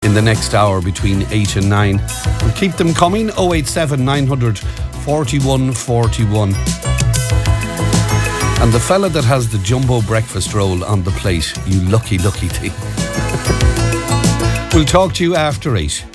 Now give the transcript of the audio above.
in the next hour between 8 and 9. We'll keep them coming. 087 900 41 41. And the fella that has the jumbo breakfast roll on the plate, you lucky thing. We'll talk to you after 8.